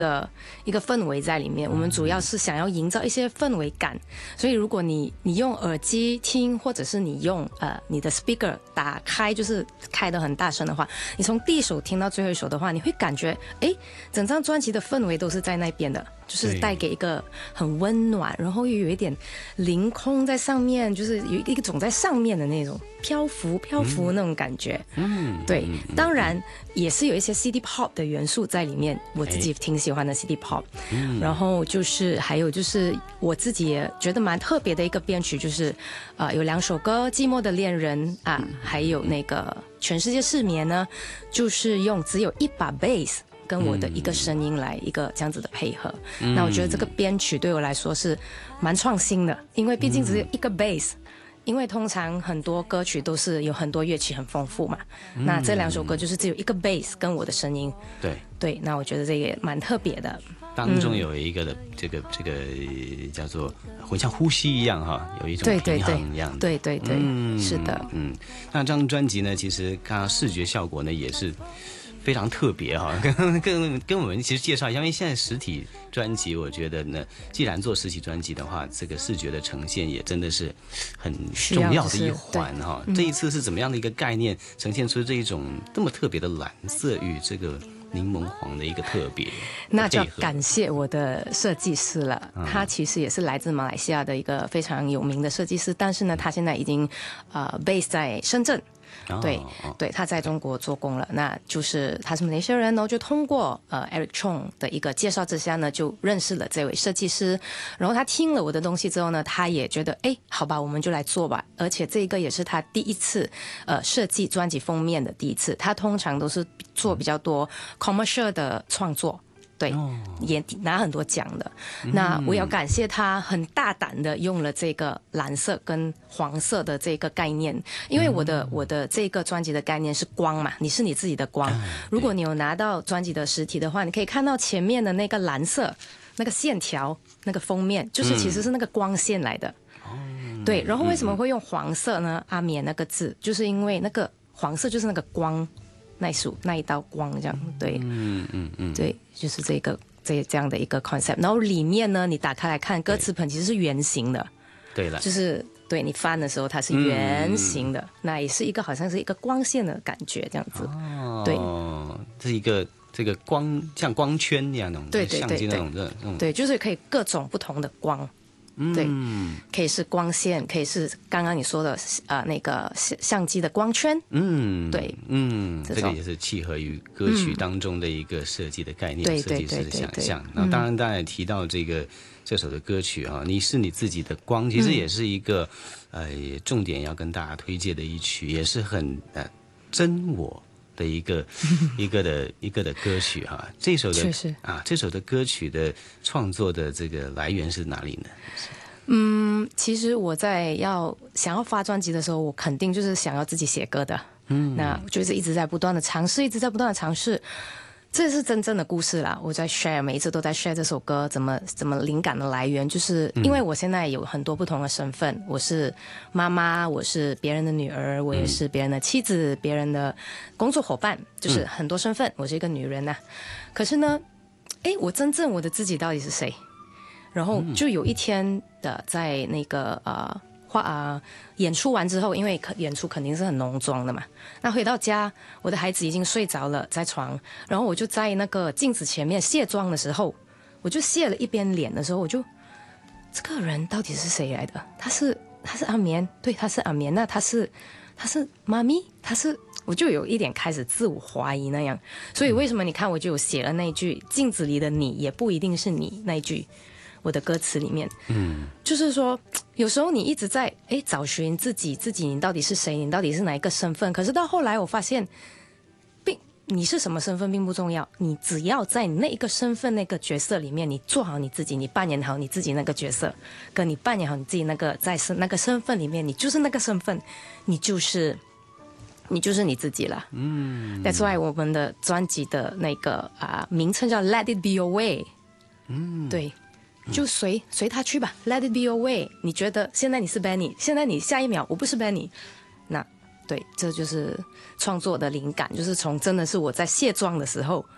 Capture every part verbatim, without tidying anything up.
的一个氛围在里面，我们主要是想要营造一些氛围感，所以如果你你用耳机听，或者是你用呃你的 speaker 打开，就是开得很大声的话，你从第一首听到最后一首的话，你会感觉哎，整张专辑的氛围都是在那边的，就是带给一个很温暖，然后又有一点凌空在上面，就是有一种在上面的那种漂浮漂浮那种感觉。嗯，对，当然也是有一些 City Pop 的元素在里面，我自己挺喜欢的 City Pop。嗯，然后就是还有就是我自己也觉得蛮特别的一个编曲，就是呃有两首歌《寂寞的恋人》啊，还有那个《全世界失眠》呢，就是用只有一把 bass。跟我的一个声音来一个这样子的配合，嗯、那我觉得这个编曲对我来说是蛮创新的，因为毕竟只有一个 bass，、嗯、因为通常很多歌曲都是有很多乐器很丰富嘛，嗯、那这两首歌就是只有一个 bass 跟我的声音，对对，那我觉得这个也蛮特别的。 当中有一个的这个、嗯、这个叫做会像呼吸一样哈，有一种平衡一样的， 对对 对, 对, 对、嗯，是的， 嗯，那这张专辑呢，其实看到视觉效果呢也是非常特别哈，跟跟跟我们其实介绍一下，因为现在实体专辑，我觉得呢，既然做实体专辑的话，这个视觉的呈现也真的是很重要的一环哈。这一次是怎么样的一个概念，呈现出这一种这么特别的蓝色与这个柠檬黄的一个特别？ 那就要感谢我的设计师了，嗯、他其实也是来自马来西亚的一个非常有名的设计师，但是呢，他现在已经呃 base 在深圳。对、哦、对，他在中国做工了，那就是他是马来西亚人，然后就通过呃 Eric Chong 的一个介绍之下呢，就认识了这位设计师，然后他听了我的东西之后呢，他也觉得哎，好吧，我们就来做吧，而且这个也是他第一次呃设计专辑封面的第一次，他通常都是做比较多 commercial 的创作。对，也拿很多奖的。那我要感谢他很大胆的用了这个蓝色跟黄色的这个概念，因为我的我的这个专辑的概念是光嘛，你是你自己的光。如果你有拿到专辑的实体的话，你可以看到前面的那个蓝色那个线条，那个封面就是其实是那个光线来的。对，然后为什么会用黄色呢？阿棉那个字，就是因为那个黄色就是那个光。那一束那一道光这样，对，嗯嗯嗯，对，就是这个这这样的一个 concept。然后里面呢，你打开来看，歌词本其实是圆形的， 对了， 就是对你翻的时候它是圆形的，嗯、那也是一个好像是一个光线的感觉这样子，哦，对， 这是一个这个光像光圈一样那种， 对对对对，那种那种，对，就是可以各种不同的光。对，可以是光线，可以是刚刚你说的呃那个相机的光圈，嗯，对， 嗯，这个也是契合于歌曲当中的一个设计的概念，设计师的想象。那当然，当然也提到这个这首的歌曲啊，你是你自己的光，其实也是一个、嗯、呃重点要跟大家推荐的一曲，也是很呃真我。的一个一个的一个的歌曲哈，这首的啊，这首的歌曲的创作的这个来源是哪里呢？ 嗯，其实我在要想要发专辑的时候，我肯定就是想要自己写歌的，嗯，那就是一直在不断的尝试，一直在不断的尝试。这是真正的故事啦，我在 share， 每一次都在 share 这首歌怎么怎么灵感的来源，就是因为我现在有很多不同的身份，嗯、我是妈妈，我是别人的女儿，我也是别人的妻子，别人的工作伙伴，就是很多身份，我是一个女人呐、啊。可是呢，哎，我真正我的自己到底是谁？然后就有一天的在那个呃。画啊、呃！演出完之后，因为演出肯定是很浓妆的嘛。那回到家，我的孩子已经睡着了，在床。然后我就在那个镜子前面卸妆的时候，我就卸了一边脸的时候，我就这个人到底是谁来的？他是他是阿棉，对，他是阿棉。那他是他是妈咪，他是我就有一点开始自我怀疑那样。所以为什么你看我就有写了那一句“镜子里的你也不一定是你”那一句。我的歌词里面，嗯，就是说，有时候你一直在哎找寻自己，自己你到底是谁，你到底是哪一个身份？可是到后来我发现，并你是什么身份并不重要，你只要在那一个身份那个角色里面，你做好你自己，你扮演好你自己那个角色，跟你扮演好你自己那个在那个身份里面，你就是那个身份，你就是你就是你自己了。嗯 ，That's why 我们的专辑的那个啊、呃、名称叫 Let It Be Your Way。嗯，对。就随随他去吧 ，Let it be your way。你觉得现在你是 Benny， 现在你下一秒我不是 Benny， 那对，这就是创作的灵感，就是从真的是我在卸妆的时候，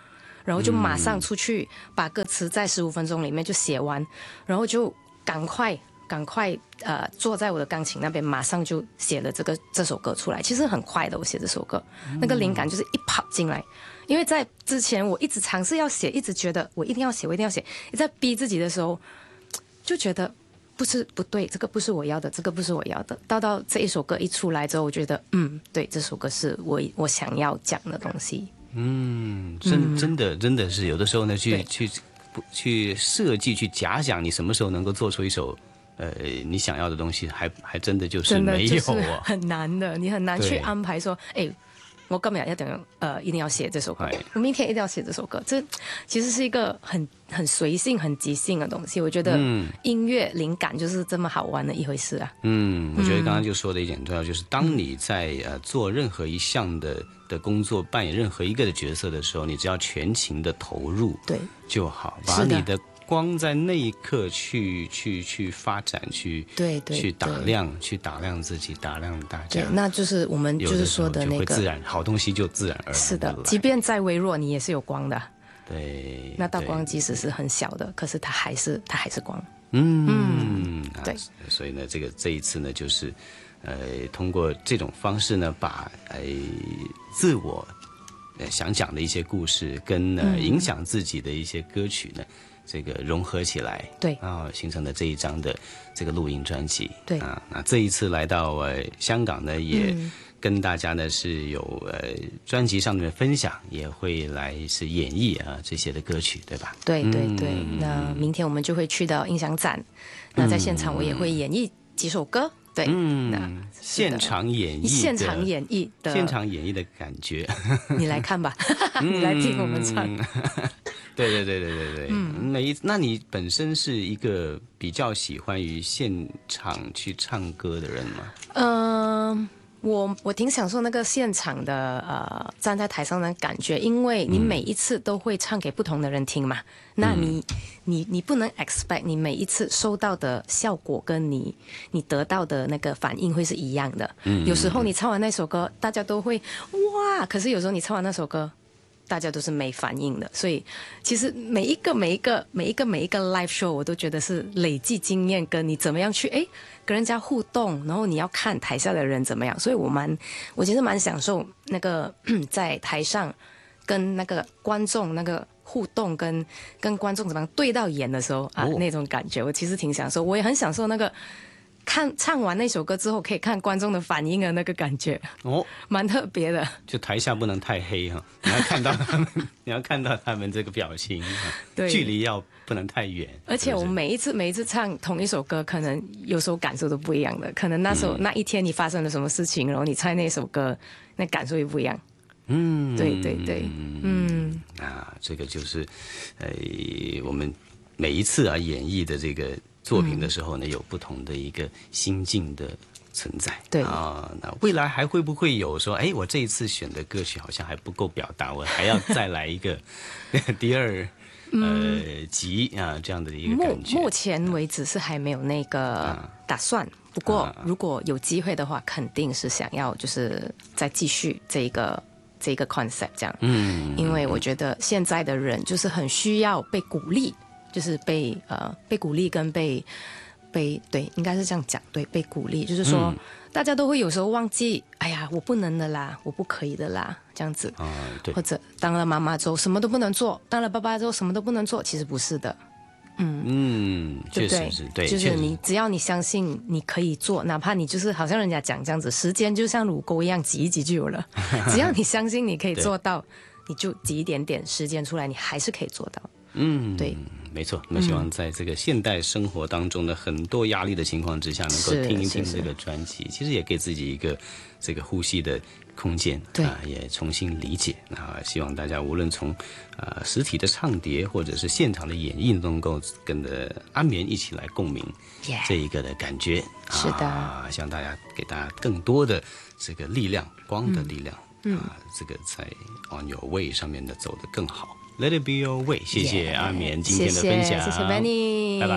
然后就马上出去把歌词在十五分钟里面就写完，然后就赶快赶快呃坐在我的钢琴那边，马上就写了这个这首歌出来。其实很快的，我写这首歌，那个灵感就是一跑进来。因为在之前我一直尝试要写，一直觉得我一定要写，我一定要写，在逼自己的时候，就觉得不是不对，这个不是我要的，这个不是我要的。到到这一首歌一出来之后，我觉得嗯，对，这首歌是我我想要讲的东西。 嗯，真真的真的是有的时候呢，去去去设计、去假想你什么时候能够做出一首呃你想要的东西，还还真的就是没有啊， 很难的，你很难去安排说，哎。我今日一定呃一定要写这首歌，我明天一定要写这首歌。这其实是一个很很随性、很即兴的东西。我觉得音乐灵感就是这么好玩的一回事啊。 嗯，我觉得刚刚就说的一点重要，就是当你在呃做任何一项的的工作，扮演任何一个的角色的时候，你只要全情的投入，对就好，把你的光在那一刻去去去发展，去对对去打量，去打量自己，打量大家。 对，那就是我们就是说的那个， 就会自然好东西就自然而然。 是的，即便再微弱，你也是有光的。 对， 那道光即使是很小的，可是它还是它还是光。 嗯嗯， 对。 所以呢，这个这一次呢，就是呃，通过这种方式呢，把呃自我呃想讲的一些故事，跟呃影响自己的一些歌曲呢。这个融合起来， 对， 然后形成了这一张的这个录音专辑， 对啊，那这一次来到呃香港呢，也跟大家呢是有呃专辑上面的分享，也会来是演绎啊这些的歌曲，对吧？ 对对对，嗯、那明天我们就会去到音响展，那在现场我也会演绎几首歌。对， 嗯，那现场演绎， 现场演绎的， 现场演绎的感觉， 你来看吧，你来听我们唱。 对对对对对对，嗯，每一，那你本身是一个比较喜欢于现场去唱歌的人吗？ 嗯、呃，我我挺享受那个现场的呃站在台上的感觉，因为你每一次都会唱给不同的人听嘛，嗯、那你你你不能 expect 你每一次收到的效果跟你你得到的那个反应会是一样的。嗯，有时候你唱完那首歌，大家都会哇，可是有时候你唱完那首歌。大家都是没反应的，所以其实每一个每一个每一个每一个 live show 我都觉得是累积经验，跟你怎么样去哎跟人家互动，然后你要看台下的人怎么样，所以我蛮我其实蛮享受那个在台上跟那个观众那个互动，跟跟观众怎么样对到眼的时候啊、哦、那种感觉，我其实挺享受，我也很享受那个。看唱完那首歌之后，可以看观众的反应的那个感觉哦，蛮特别的。 就台下不能太黑哈，你要看到他们，你要看到他们这个表情，对，距离要不能太远。 而且我每一次每一次唱同一首歌，可能有时候感受都不一样的。可能那时候、嗯、那一天你发生了什么事情，然后你唱那首歌，那感受也不一样。嗯，对对对，嗯， 啊，这个就是，呃，我们每一次啊演绎的这个。作品的时候呢，有不同的一个心境的存在。对啊，那未来还会不会有说，哎，我这一次选的歌曲好像还不够表达，我还要再来一个第二呃集啊这样的一个感觉。 目前为止是还没有那个打算，不过如果有机会的话，肯定是想要就是再继续这一个这一个 concept 这样。嗯，因为我觉得现在的人就是很需要被鼓励。就是被呃被鼓励跟被被对，应该是这样讲，对，被鼓励，就是说、嗯、大家都会有时候忘记，哎呀，我不能的啦，我不可以的啦，这样子，啊、对，或者当了妈妈之后什么都不能做，当了爸爸之后什么都不能做，其实不是的，嗯嗯，确实是对，就是你只要你相信你可以做，哪怕你就是好像人家讲这样子，时间就像乳沟一样挤一挤就有了，只要你相信你可以做到，你就挤一点点时间出来，你还是可以做到。嗯，对， 没错。那么希望在这个现代生活当中的很多压力的情况之下，能够听一听这个专辑，其实也给自己一个这个呼吸的空间，对啊、呃，也重新理解。那希望大家无论从呃实体的唱碟或者是现场的演绎，能够跟着安眠一起来共鸣 yeah, 这一个的感觉。 是的， 啊，希望大家给大家更多的这个力量，光的力量，嗯，啊，这个在 On Your Way 上面的走得更好。Let it be your way， 谢谢阿眠今天的分享， 谢谢 Benny， 拜拜。